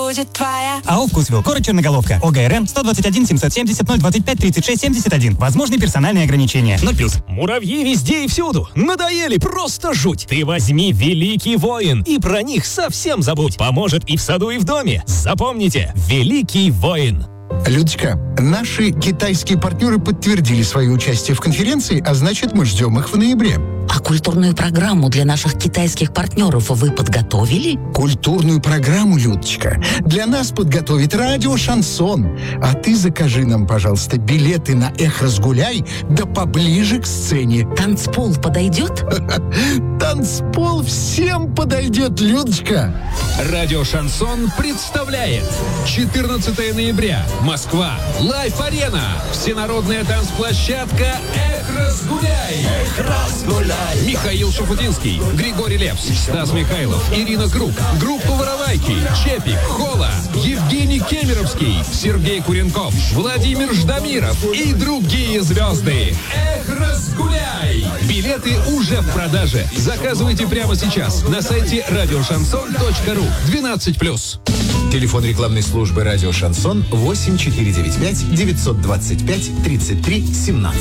будет твоя. АО «Вкусвилл», город Черноголовка. ОГРН 121 770 025 36 71. Возможны персональные ограничения. 0+. Муравьи везде и всюду. Надоели, просто жуть. Ты возьми «Великий воин» и про них совсем забудь. Поможет и в саду, и в доме. Запомните, «Великий воин». Людочка, наши китайские партнеры подтвердили свое участие в конференции, а значит, мы ждем их в ноябре. А культурную программу для наших китайских партнеров вы подготовили? Культурную программу, Людочка, для нас подготовит радио «Шансон». А ты закажи нам, пожалуйста, билеты на «Эх, разгуляй», да поближе к сцене. Танцпол подойдет? Танцпол всем подойдет, Людочка. Радио «Шансон» представляет 14 ноября. Москва. Лайф-арена. Всенародная танцплощадка «Эх, разгуляй». Эх, разгуляй. Михаил Шуфутинский, Григорий Лепс, Стас Михайлов, Ирина Круг, группа «Воровайки», Чепик, Хола, Евгений Кемеровский, Сергей Куренков, Владимир Ждамиров и другие звезды. Эх, разгуляй! Билеты уже в продаже. Заказывайте прямо сейчас на сайте радиошансон.ру. 12+. Телефон рекламной службы «Радио Шансон» 8495 925 33 17.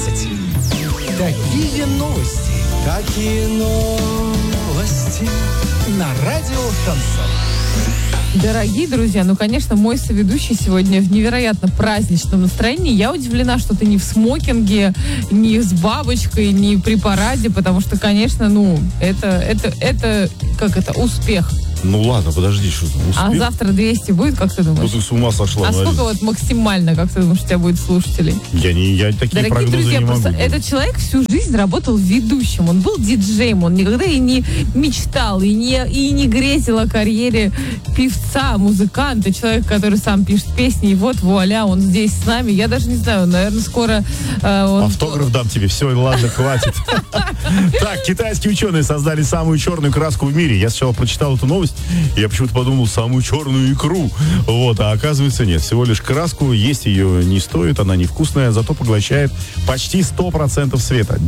Такие новости. Какие новости на радио «Шансон». Дорогие друзья, ну, конечно, мой соведущий сегодня в невероятно праздничном настроении. Я удивлена, что ты не в смокинге, не с бабочкой, не при параде, потому что, конечно, ну, это успех. Ну ладно, подожди, что там, успех? А завтра 200 будет, как ты думаешь? Ну ты с ума сошла. А сколько вот максимально, как ты думаешь, у тебя будет слушателей? Я такие Дорогие прогнозы друзья, не могу. просто этот человек всю жизнь работал ведущим. Он был диджеем, он никогда и не мечтал, и не грезил о карьере певца, музыканта, человек, который сам пишет песни, и вот вуаля, он здесь с нами. Я даже не знаю, наверное, скоро... Автограф дам тебе. Все, ладно, хватит. Так, китайские ученые создали самую черную краску в мире. Я сначала прочитал эту новость, я почему-то подумал, самую черную икру. Вот, а оказывается нет. Всего лишь краску, есть ее не стоит, она невкусная, зато поглощает почти 100% света.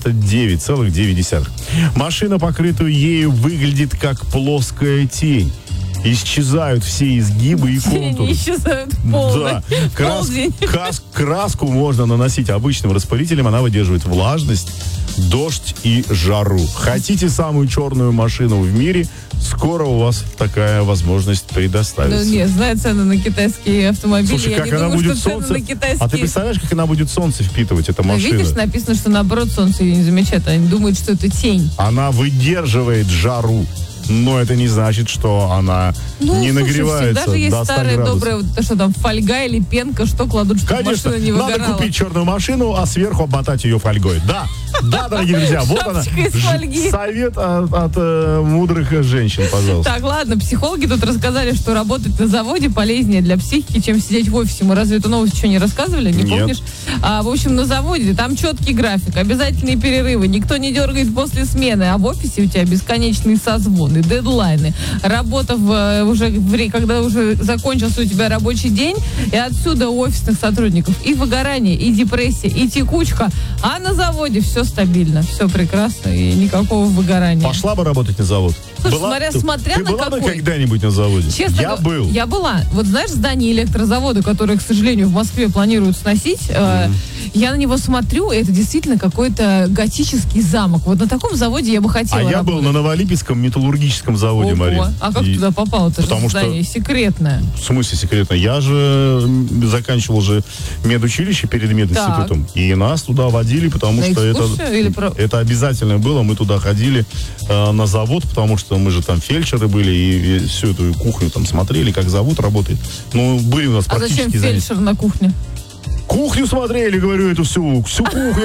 99,9. Машина, покрытую ею, выглядит как плоская тень. Исчезают все изгибы и контуры. Тени исчезают полностью. Да. Краску можно наносить обычным распылителем, она выдерживает влажность, дождь и жару. Хотите самую черную машину в мире? Скоро у вас такая возможность предоставится. Ну нет, знаю цены на китайские автомобили. Слушай, я как не она думаю, будет что солнце... цены на китайские... А ты представляешь, как она будет солнце впитывать, эта машина? Видишь, написано, что наоборот солнце ее не замечает. Они думают, что это тень. Она выдерживает жару. Но это не значит, что она не нагревается. Даже есть до 100 старая градусов. добрая, что там, фольга или пенка, что кладут, чтобы Конечно, машина не выгорала. надо купить черную машину, а сверху обмотать ее фольгой. Да, дорогие друзья, вот она. Совет от мудрых женщин, пожалуйста. Так, ладно, психологи тут рассказали, что работать на заводе полезнее для психики, чем сидеть в офисе. Мы разве эту новость еще не рассказывали? Не помнишь? В общем, на заводе там четкий график, обязательные перерывы, никто не дергает после смены, а в офисе у тебя бесконечные созвоны, дедлайны, работа когда уже закончился у тебя рабочий день, и отсюда у офисных сотрудников и выгорание, и депрессия, и текучка, а на заводе все стабильно, все прекрасно и никакого выгорания. Пошла бы работать на завод? Слушай, смотря ты на была какой. бы когда-нибудь на заводе? Честно, я был. Я была. Вот знаешь, здание электрозавода, которое, к сожалению, в Москве планируют сносить, я на него смотрю, и это действительно какой-то готический замок. Вот на таком заводе я бы хотела работать. Я был на Новолипецком металлургическом заводе, Марин. А как туда попал? Это же здание секретное. В смысле секретное? Я же заканчивал медучилище перед мединститутом. Так. И нас туда водили, потому что это обязательно было. Мы туда ходили на завод, потому что мы же там фельдшеры были, и всю эту кухню там смотрели, как завод работает. Ну, были у нас практически зачем фельдшер на кухне? Кухню смотрели, говорю, эту всю кухню.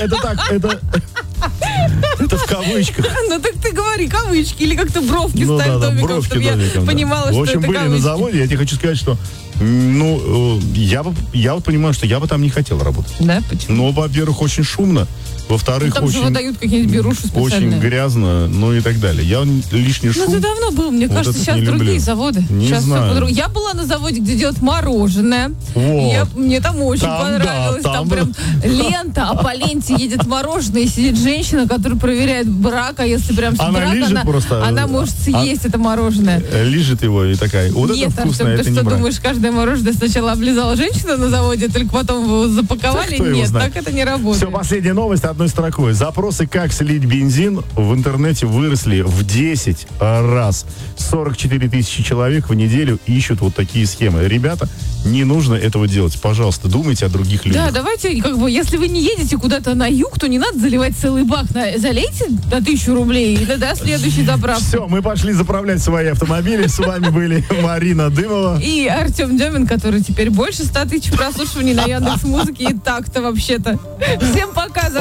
Это в кавычках. Ну так ты говори, кавычки, или как-то бровки ставь домиком, бровки чтобы домиком, я понимала, что это кавычки. В общем, были на заводе, я тебе хочу сказать, что Ну, я вот понимаю, что я бы там не хотел работать. Да, почему? Ну, во-первых, очень шумно. Во-вторых, там же выдают какие-нибудь беруши специальные. Очень грязно, ну и так далее. Я лишний шум. Ну, ты давно был, мне вот кажется, сейчас другие заводы. Не сейчас знаю. Я была на заводе, где делают мороженое. Вот. Мне там очень там, понравилось. Да, там прям лента, а по ленте едет мороженое, и сидит женщина, которая проверяет брак, а если прям брак, она может съесть это мороженое. Лижет его и такая, вот Нет, это вкусно, Артем, это ты не что брак. думаешь, каждое мороженое сначала облизала женщина на заводе, только потом его запаковали? Нет, так это не работает. Все, последняя новость одной строкой. Запросы, как слить бензин, в интернете выросли в 10 раз. 44 тысячи человек в неделю ищут вот такие схемы. Ребята, не нужно этого делать. Пожалуйста, думайте о других людях. Да, давайте, если вы не едете куда-то на юг, то не надо заливать целый бак. Залейте на 1000 рублей и до следующей заправки. Все, мы пошли заправлять свои автомобили. С вами были Марина Дымова и Артем Демин, который теперь больше 100 тысяч прослушиваний на Яндекс.Музыке и так-то вообще-то. Всем пока.